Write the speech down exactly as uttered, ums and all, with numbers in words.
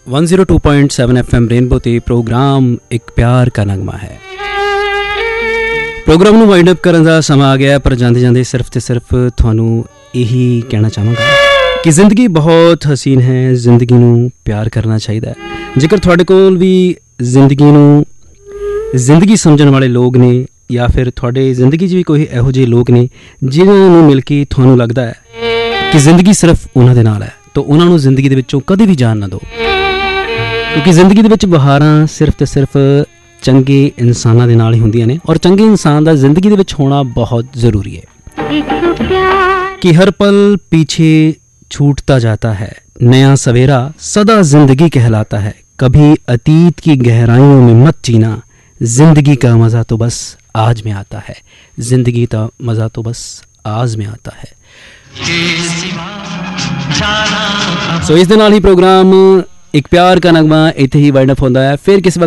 One zero two point seven F M rainbow ते programme एक प्यार का नगमा है। प्रोग्राम ਨੂੰ ਵਾਈਂਡ ਅਪ ਕਰਨ ਦਾ ਸਮਾਂ ਆ ਗਿਆ, ਪਰ ਜਾਂਦੇ ਜਾਂਦੇ ਸਿਰਫ ਤੇ ਸਿਰਫ ਤੁਹਾਨੂੰ ਇਹੀ ਕਹਿਣਾ ਚਾਹਾਂਗਾ ਕਿ ਜ਼ਿੰਦਗੀ ਬਹੁਤ ਹਸੀਨ ਹੈ, ਜ਼ਿੰਦਗੀ ਨੂੰ ਪਿਆਰ ਕਰਨਾ ਚਾਹੀਦਾ ਹੈ। ਜੇਕਰ ਤੁਹਾਡੇ ਕੋਲ ਵੀ ਜ਼ਿੰਦਗੀ ਨੂੰ ਜ਼ਿੰਦਗੀ ਸਮਝਣ ਵਾਲੇ ਲੋਕ ਨੇ, ਜਾਂ ਫਿਰ ਤੁਹਾਡੇ ਜ਼ਿੰਦਗੀ 'ਚ ਵੀ ਕੋਈ ਇਹੋ ਜਿਹੇ ਲੋਕ ਨੇ ਜਿਨ੍ਹਾਂ ਨੂੰ ਮਿਲ ਕੇ ਤੁਹਾਨੂੰ ਲੱਗਦਾ ਹੈ ਕਿ ਜ਼ਿੰਦਗੀ ਸਿਰਫ ਉਹਨਾਂ ਦੇ ਨਾਲ ਹੈ, ਤਾਂ ਉਹਨਾਂ ਨੂੰ ਜ਼ਿੰਦਗੀ ਦੇ ਵਿੱਚੋਂ ਕਦੇ ਵੀ ਜਾਣ ਨਾ ਦਿਓ, ਕਿਉਂਕਿ ਜ਼ਿੰਦਗੀ ਦੇ ਵਿੱਚ ਬਹਾਰਾਂ ਸਿਰਫ ਤੇ ਸਿਰਫ ਚੰਗੇ ਇਨਸਾਨਾਂ ਦੇ ਨਾਲ ਹੀ ਹੁੰਦੀਆਂ ਨੇ, ਔਰ ਚੰਗੇ ਇਨਸਾਨ ਦਾ ਜ਼ਿੰਦਗੀ ਦੇ ਵਿੱਚ ਹੋਣਾ ਬਹੁਤ ਜ਼ਰੂਰੀ ਹੈ। ਕਿ ਹਰ ਪਲ ਪੀछे छूटता जाता है, नया सवेरा सदा जिंदगी कहलाता है, कभी अतीत की गहराइयों में मत जीना, जिंदगी का मज़ा तो बस आज में आता है, जिंदगी का मज़ा तो बस आज में आता है। सो so, इस दे नाल ही प्रोग्राम एक प्यार का नगमा इत्थे ही वाइंड अप होंदा है। फिर किसी